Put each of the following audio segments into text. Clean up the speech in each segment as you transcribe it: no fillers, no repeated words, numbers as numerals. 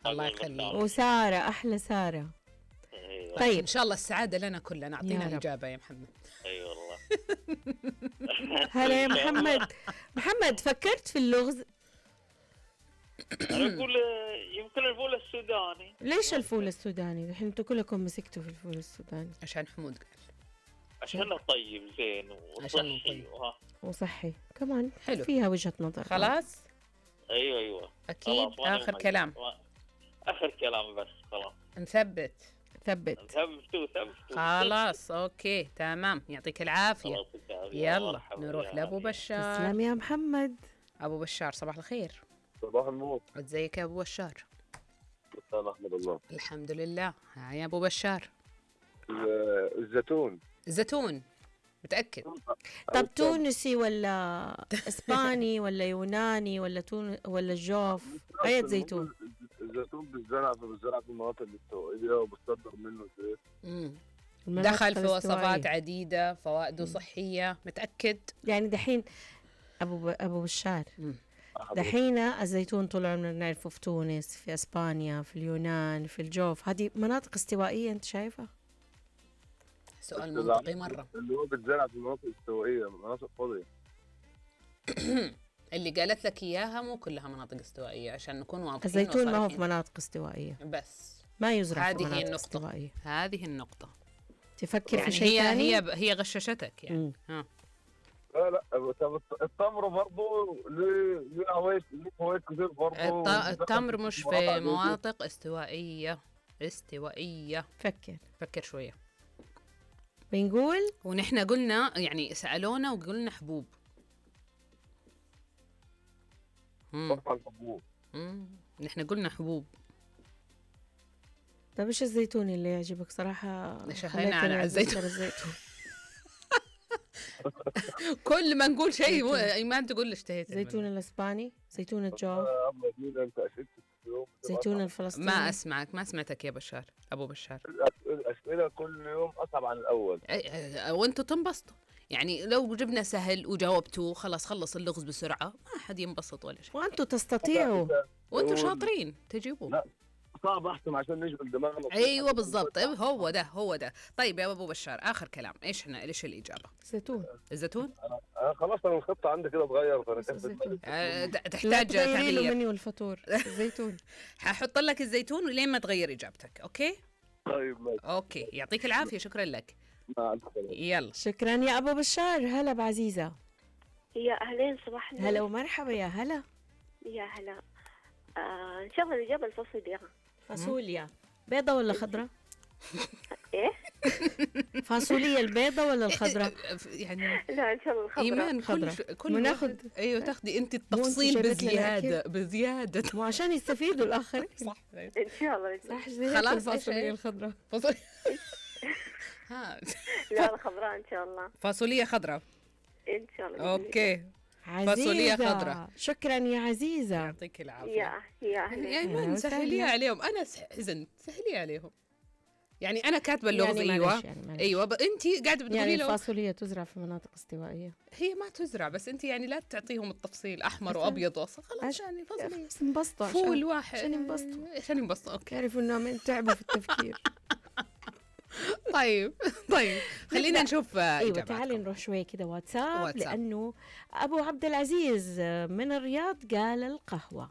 الله يخليك. وسارة أحلى سارة. أيوة. طيب إن شاء الله السعادة لنا كلنا. أعطينا يا رب. الإجابة يا محمد. اي والله. هلا يا محمد. محمد فكرت في اللغز؟ انا اقول يمكن الفول السوداني. ليش الفول السوداني؟ الحين انتوا كلكم مسكتوا في الفول السوداني. عشان حمود قال. عشانه طيب زين عشانه وصحي طيب. وصحي كمان. حلو. فيها وجهة نظر. خلاص ايوه أكيد. خلاص، آخر كلام. اخر كلام بس خلاص. نثبت. ثبت. ثبتوا. خلاص أوكي تمام. يعطيك العافية. يلا نروح لأبو بشار. تسلم يا محمد. أبو بشار صباح الخير. صباح النور. ازيك يا أبو بشار؟ أنا أحمد الله. الحمد لله. ها يا أبو بشار. الزيتون. زيتون متأكد؟ طب تونسي ولا اسباني ولا يوناني ولا ولا الجوف؟ اي زيتون؟ الزيتون بالزرع في المناطق الاستوائية وبتصدر منه زيت. دخل في وصفات عديدة، فوائده صحية. متأكد؟ يعني دحين أبو بشار، دحين الزيتون طول عمرنا نعرفه في تونس، في اسبانيا، في اليونان، في الجوف. هذه مناطق استوائية انت شايفها؟ سؤال منطقي مرة. اللي هو بتزرع في المناطق الاستوائية، مناطق فاضية. اللي قالت لك إياها مو كلها مناطق استوائية عشان نكون واضحين. الزيتون ما هو في مناطق استوائية، بس ما يزرع في هذه هي مناطق النقطة. استوائية. هذه النقطة. تفكر يعني في شيء ثاني؟ هي غششتك يعني. ها. لا التمر برضه ليه فوائد كتير برضه. التمر مش في مناطق استوائية. فكر شوية. بنقول ونحن قلنا يعني سألونا وقلنا حبوب. نحن قلنا حبوب. طيب ايش الزيتون اللي يعجبك صراحة؟ شهينا على الزيتون. كل ما نقول شيء ايمان تقول لي اشتهيت. زيتون الاسباني، زيتون الجوف، زيتون الفلسطيني. ما اسمعك، ما سمعتك يا بشار. ابو بشار الاسئله كل يوم اصعب عن الاول. وانتوا تنبسطوا يعني. لو جبنا سهل وجاوبتوا خلاص خلص اللغز بسرعه، ما حد ينبسط ولا شيء. وانتوا تستطيعوا وانتوا شاطرين تجيبوا. لا صعب احسن عشان نشغل دماغنا. ايوه بالضبط. هو ده. طيب يا ابو بشار اخر كلام. ايش الاجابه؟ زيتون. الزيتون. خلاص انا الخطه عندي كده اتغير، فانا تحتاج تغيير مني والفطور. الزيتون. ححط لك الزيتون ولين ما تغير اجابتك. اوكي طيب ماشي. اوكي يعطيك العافيه. شكرا لك. يلا شكرا يا ابو بشار. هلا بعزيزه. يا اهلين صباح النور. هلا ومرحبا. يا هلا. يا هلا. ان شاء الله الاجابه الفاصوليا. فاصوليا بيضة ولا خضراء؟ ايه فاصوليا البيضة ولا الخضراء؟ يعني لا ان شاء الله الخضراء. ايمان كل ناخذ. ايوه تاخذي انت التفصيل بزياده مو عشان يستفيدوا الاخرين. صح ان شاء الله. صح. خلاص الفاصوليا الخضراء. ها لا الخضراء ان شاء الله. فاصوليا خضراء ان شاء الله. اوكي. عزيزة. فاصوليا خضراء. شكرا يا عزيزة. يعطيك العافية. يا أهلا. يا إيمان سهليها عليهم. أنا حزنت. سهليها عليهم. يعني أنا كاتبة اللغز. يعني أيوة يعني أيوة أنت قاعدة بتقولي يعني له الفاصوليا تزرع في مناطق استوائية. هي ما تزرع، بس أنت يعني لا تعطيهم التفصيل أحمر وأبيض وأصفر. خلاص يعني فاصوليا. انبسطوا فول واحد عشان ينبسطوا. أوكي. يعرفوا إنهم تعبوا في التفكير. طيب خلينا نشوف. ايوه تعالي نروح شوي كده واتساب. لانه ابو عبد العزيز من الرياض قال القهوه،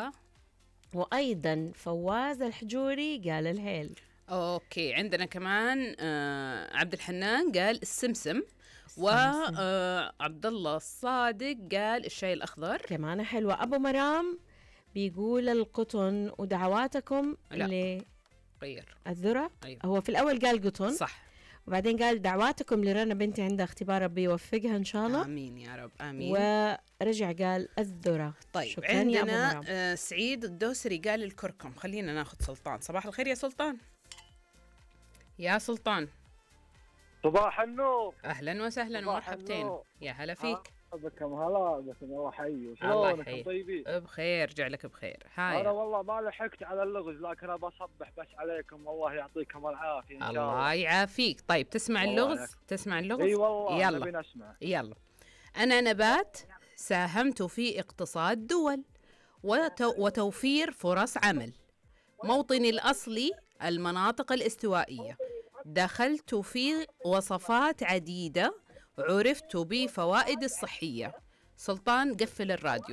وايضا فواز الحجوري قال الهيل. اوكي عندنا كمان عبد الحنان قال السمسم، وعبد الله الصادق قال الشاي الاخضر. كمان حلوه. ابو مرام بيقول القطن، ودعواتكم اللي غير الذرة. أيوة. هو في الأول قال قطن صح، وبعدين قال دعواتكم لرنا بنتي عندها اختبار ربي يوفقها إن شاء الله. آمين يا رب آمين. ورجع قال الذرة. طيب عندنا سعيد الدوسري قال الكركم. خلينا ناخذ سلطان. صباح الخير يا سلطان. يا سلطان صباح النور. أهلا وسهلا ومرحبتين. يا هلا فيك. بكم هلا بكم الله يحيي. شلونكم طيبين؟ بخير رجع لك بخير. هاي أنا والله ما لحقت على اللغز، لكن أنا بصبح بس عليكم. الله يعطيكم العافية إن شاء الله. الله يعافيك. طيب تسمع اللغز؟ تسمع اللغز؟ اي والله يلا نسمع. يلا. أنا نبات ساهمت في اقتصاد دول وتوفير فرص عمل، موطني الأصلي المناطق الاستوائية، دخلت في وصفات عديدة، عرفت بفوائد الصحية. سلطان قفل الراديو.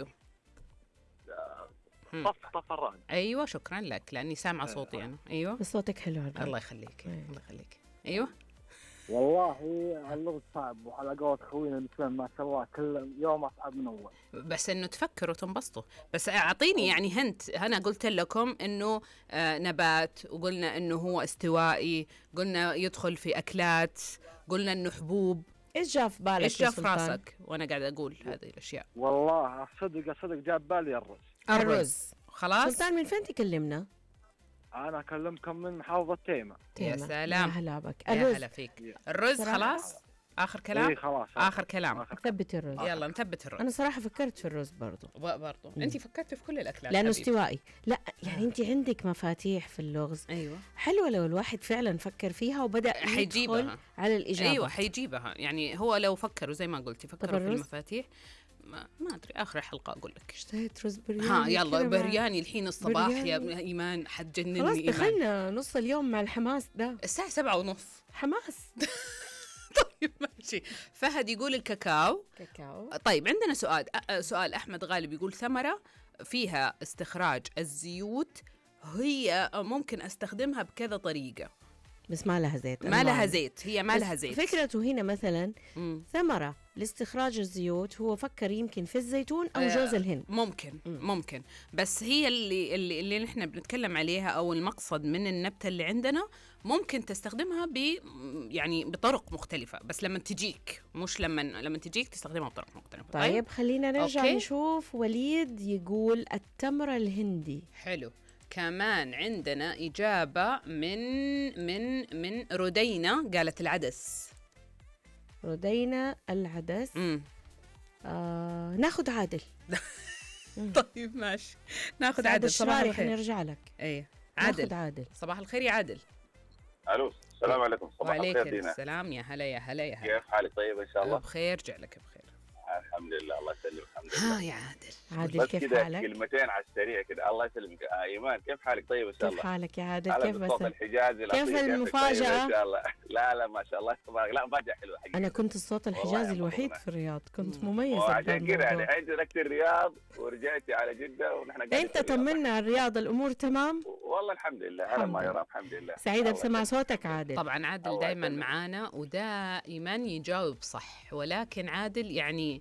طف الراديو. أيوة شكرا لك لأني سامعة صوتي أنا. أيوة بس صوتك حلو على الله يخليك الله يخليك. أيوة والله اللغز صعب وحلقات خوينا نتفاهم ما شاء الله كل يوم أصعب من أول. بس انه تفكروا وتنبسطوا. بس اعطيني يعني هنت. انا قلت لكم انه نبات، وقلنا انه هو استوائي، قلنا يدخل في اكلات، قلنا انه حبوب. ايش جاء في بالك؟ ايش جاء في راسك وانا قاعد اقول هذه الاشياء؟ والله صدق جاب بالي الرز. خلاص. سلطان من فين تكلمنا؟ أنا أكلمكم من محافظة تيمة. يا سلام. يا هلا بك. يا الرز. هلا فيك. الرز خلاص اخر كلام. خلاص اخر كلام. ثبت الرز. يلا نثبت الرز. انا صراحه فكرت في الرز برضو انت فكرتي في كل الاكلات لانه حبيبي. استوائي. لا يعني انت عندك مفاتيح في اللغز. ايوه حلوه لو الواحد فعلا فكر فيها وبدا حيجيبها يدخل على الاجابه. ايوه حيجيبها. يعني هو لو فكروا زي ما قلتي فكروا في الرز؟ المفاتيح. ما ادري اخر حلقه اقول لك. اشتهيت رز برياني. ها يلا كده برياني الحين الصباح برياني. يا ايمان حتجنني. خلاص إيمان. دخلنا نص اليوم مع الحماس ده. الساعه 7:30. حماس. طيب ماشي. فهد يقول الكاكاو. كاكاو. طيب عندنا سؤال احمد غالب يقول ثمره فيها استخراج الزيوت، هي ممكن استخدمها بكذا طريقه. بس ما لها زيت. ما لها زيت. هي ما بس لها زيت. فكرته هنا مثلا ثمرة لاستخراج الزيوت، هو فكر يمكن في الزيتون أو جوز الهند. ممكن بس هي اللي نحن بنتكلم عليها أو المقصد من النبتة اللي عندنا ممكن تستخدمها يعني بطرق مختلفة، بس لما تجيك مش لما تجيك تستخدمها بطرق مختلفة. طيب خلينا نرجع أوكي. نشوف. وليد يقول التمر الهندي. حلو. كمان عندنا إجابة من رودينا، قالت العدس. ردينا العدس. ناخد عادل. طيب ماشي ناخد عادل. صباح الخير. نرجع لك. ايه ناخد عادل. عادل. صباح الخير يا عادل. الو السلام عليكم. صباح الخير وعليكم دينا. السلام. يا هلا يا هلا يا هلا. كيف حالك؟ طيب ان شاء الله بخير. جعلك بخير. الحمد لله الله يسلمك. الحمد لله. يا عادل. عادل بس كيف كده حالك؟ كلمتين على السريع كده. الله يسلمك. ايمان كيف حالك؟ طيب ان شاء كيف الله. حالك يا عادل؟ على كيف بالصوت بس الحجازي كيف الأصيل. المفاجأة؟ طيب ان شاء الله. لا ما شاء الله تبارك. لا مفاجأة حلوة حقيقة. أنا كنت الصوت الحجازي الوحيد في الرياض. كنت مميزة. وعشان كده يعني انت تركت الرياض ورجعتي على جدة ونحن قاعدين. أنت طمنا على الرياض، الأمور تمام؟ والله الحمد لله على ما يرام. الحمد لله. سعيدة بسمع صوتك عادل. طبعا عادل دائما معانا ودائما يجاوب صح، ولكن عادل يعني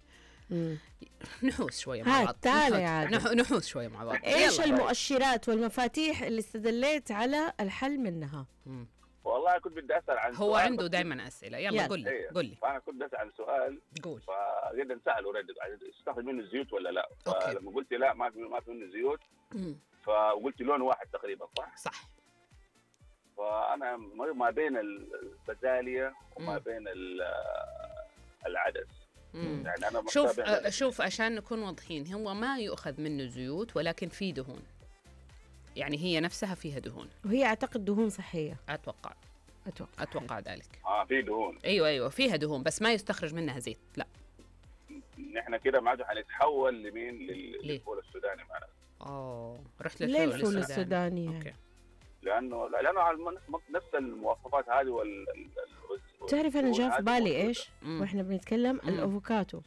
نحوس شوية مع بعض. تعال يا عادل. نحوس شوية مع بعض. ايش المؤشرات والمفاتيح اللي استدليت على الحل منها؟ والله كنت بدي اسال عن هو عنده دائما اسئله. يلا قول لي. فانا كنت بدي اسال عن سؤال. قول. فقد نسال وردد يستخدم منه الزيوت ولا لا؟ فلما قلت لا ما في منه زيوت فقلت لون واحد تقريبا صح؟ فانا ما بين البازاليا وما بين العدس. يعني أنا شوف عشان نكون واضحين، هو ما يؤخذ منه زيوت ولكن فيه دهون، يعني هي نفسها فيها دهون، وهي اعتقد دهون صحيه. اتوقع ذلك. في دهون. ايوه فيها دهون بس ما يستخرج منها زيت. لا نحن كده ما عاد حنتحول لمين للفول السوداني معنا. رحت للفول السوداني. اوكي. لانه على نفس المواصفات هذه تعرف انا جاء في بالي ايش واحنا بنتكلم؟ الافوكادو.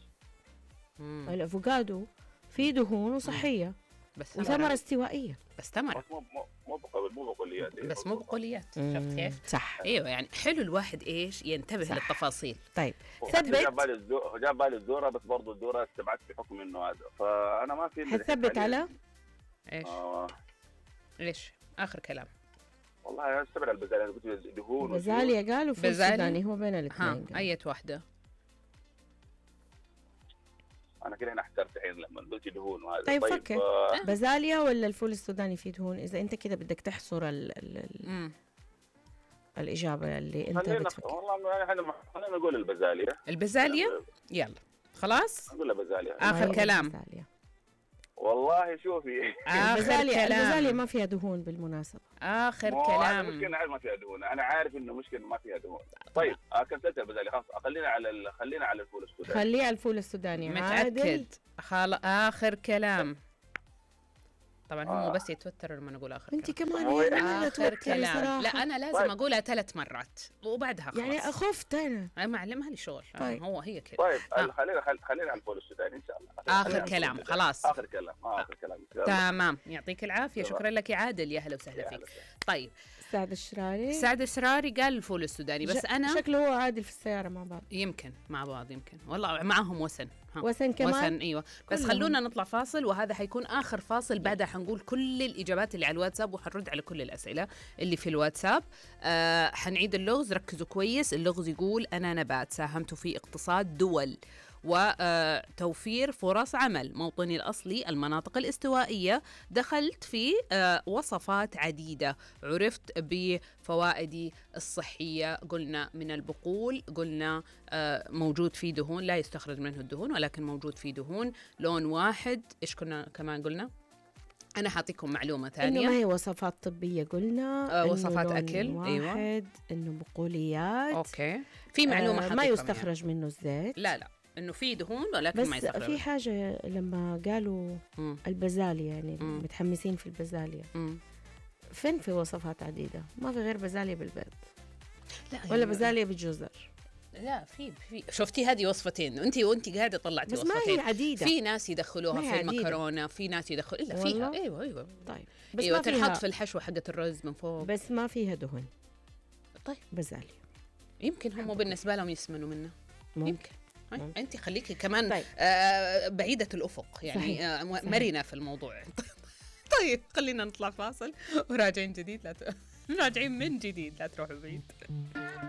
الافوكادو فيه دهون وصحيه وثمره استوائيه. بس ثمره مو بقوليات. بس مو بقوليات. شفت كيف؟ صح. ايوه يعني حلو الواحد ايش ينتبه للتفاصيل. طيب ثبت. جاب بالي الذره بس برضه الذره استبعدت بحكم انه هذا، فانا ما في. حتثبت على ايش؟ ليش؟ اخر كلام. والله استبعد البازاليا. انا قلت دهون. بازاليا قالوا فول سوداني هو بين الاثنين. اية واحده؟ انا كده هنا احترت الحين لما قلت دهون وهذا. طيب فكر بازاليا ولا الفول السوداني فيه دهون؟ اذا انت كده بدك تحصر الاجابه اللي انت بتفكر. والله خلينا نقول البازاليا. يلا خلاص نقول البازاليا. اخر كلام. والله شوفي البازاليا ما فيها دهون بالمناسبة. آخر كلام. مشكلة ما فيها دهون. أنا عارف إنه مشكلة ما فيها دهون. طيب كنسلت البازاليا خلاص. خلينا على الفول السوداني. خليه على الفول السوداني. متأكد؟ آخر كلام. طبعا هم بس يتوتروا لما نقول اخر انت كلام. كمان هو يا اخر توتري كلام. صراحة. لا انا لازم طيب. اقولها 3 مرات وبعدها خلاص. يعني خفت انا. معلمها لي شغل. طيب. هو هي كذا. طيب خلينا على الفول السوداني ان شاء الله. اخر كلام خلاص. اخر كلام اخر كلام. تمام، يعطيك العافيه. تمام. شكرا لك يا عادل، يا هلا وسهلا فيك. طيب سعد الشراري. سعد السراري قال الفول السوداني، بس انا شكله هو عادل في السيارة مع بعض. يمكن مع بعض، يمكن والله معهم وسن. وسن كمان. وسن ايوه. بس كلهم. خلونا نطلع فاصل، وهذا حيكون اخر فاصل. بعدها حنقول كل الاجابات اللي على الواتساب، وحنرد على كل الاسئله اللي في الواتساب. حنعيد اللغز، ركزوا كويس. اللغز يقول: انا نبات ساهمت في اقتصاد دول وتوفير فرص عمل. موطني الأصلي المناطق الاستوائية. دخلت في وصفات عديدة. عرفت بفوائدي الصحية. قلنا من البقول، قلنا موجود فيه دهون، لا يستخرج منه الدهون ولكن موجود فيه دهون. لون واحد. إيش كنا كمان قلنا؟ أنا حاعطيكم معلومة ثانية. إنه ما هي وصفات طبية قلنا. وصفات أكل. واحد. أيوة. إنه بقوليات. أوكي. في معلومة ما يستخرج منه الزيت. لا انه في دهون ولكن ما بس يستخرج. في حاجه لما قالوا البزالية، يعني متحمسين في البزالية. فين في وصفات عديدة؟ ما في غير بزالية بالبيض. لا ولا بزالية بالجزر. لا في شفتي هذه وصفتين، وانت قاعده طلعتي بس وصفتين. ما هي عديدة. في ناس يدخلوها في المكرونه، في ناس يدخلوا الا فيها. ايوه طيب بس ايوه ما تنحط فيها في الحشوه حقت الرز من فوق. بس ما فيها دهن. طيب بزالية يمكن هم بالنسبه لهم يسمنوا منه. يمكن انت خليكي كمان طيب. بعيده الافق يعني. مرنه في الموضوع. طيب خلينا نطلع فاصل وراجعين جديد. راجعين من جديد، لا تروحوا بعيد.